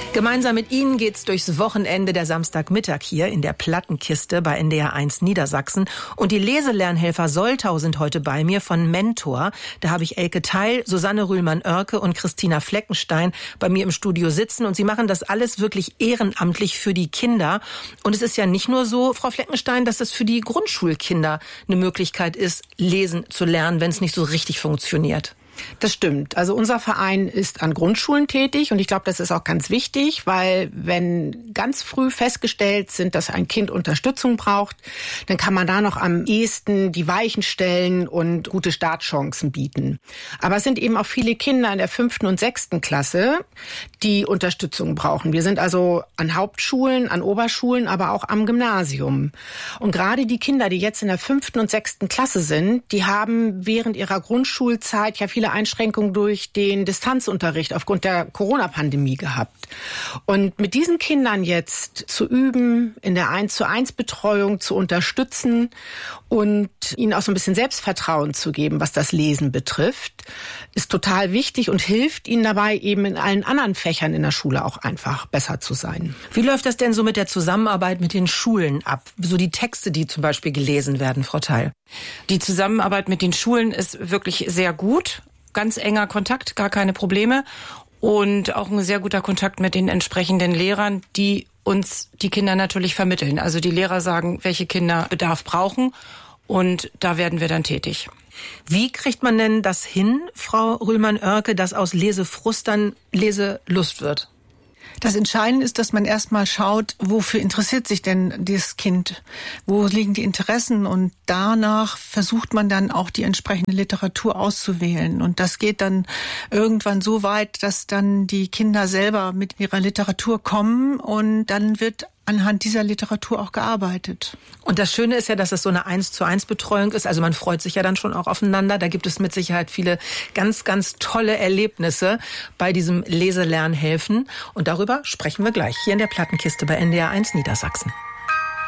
Gemeinsam mit Ihnen geht's durchs Wochenende der Samstagmittag hier in der Plattenkiste bei NDR 1 Niedersachsen. Und die Leselernhelfer Soltau sind heute bei mir von Mentor. Da habe ich Elke Theil, Susanne Rühlmann-Oerke und Christina Fleckenstein bei mir im Studio sitzen. Und sie machen das alles wirklich ehrenamtlich für die Kinder. Und es ist ja nicht nur so, Frau Fleckenstein, dass es für die Grundschulkinder eine Möglichkeit ist, lesen zu lernen, wenn es nicht so richtig funktioniert. Das stimmt. Also unser Verein ist an Grundschulen tätig und ich glaube, das ist auch ganz wichtig, weil wenn ganz früh festgestellt sind, dass ein Kind Unterstützung braucht, dann kann man da noch am ehesten die Weichen stellen und gute Startchancen bieten. Aber es sind eben auch viele Kinder in der 5. und 6. Klasse, die Unterstützung brauchen. Wir sind also an Hauptschulen, an Oberschulen, aber auch am Gymnasium. Und gerade die Kinder, die jetzt in der 5. und 6. Klasse sind, die haben während ihrer Grundschulzeit ja viele Einschränkungen durch den Distanzunterricht aufgrund der Corona-Pandemie gehabt. Und mit diesen Kindern jetzt zu üben, in der 1:1-Betreuung zu unterstützen und ihnen auch so ein bisschen Selbstvertrauen zu geben, was das Lesen betrifft, ist total wichtig und hilft ihnen dabei, eben in allen anderen Fächern in der Schule auch einfach besser zu sein. Wie läuft das denn so mit der Zusammenarbeit mit den Schulen ab? So die Texte, die zum Beispiel gelesen werden, Frau Theil. Die Zusammenarbeit mit den Schulen ist wirklich sehr gut. Ganz enger Kontakt, gar keine Probleme. Und auch ein sehr guter Kontakt mit den entsprechenden Lehrern, die uns die Kinder natürlich vermitteln. Also die Lehrer sagen, welche Kinder Bedarf brauchen. Und da werden wir dann tätig. Wie kriegt man denn das hin, Frau Rühlmann-Oerke, dass aus Lesefrust dann Leselust wird? Das Entscheidende ist, dass man erstmal schaut, wofür interessiert sich denn dieses Kind? Wo liegen die Interessen? Und danach versucht man dann auch die entsprechende Literatur auszuwählen. Und das geht dann irgendwann so weit, dass dann die Kinder selber mit ihrer Literatur kommen und dann wird anhand dieser Literatur auch gearbeitet. Und das Schöne ist ja, dass es so eine 1:1-Betreuung ist. Also man freut sich ja dann schon auch aufeinander. Da gibt es mit Sicherheit viele ganz, ganz tolle Erlebnisse bei diesem Leselernhelfen. Und darüber sprechen wir gleich hier in der Plattenkiste bei NDR 1 Niedersachsen.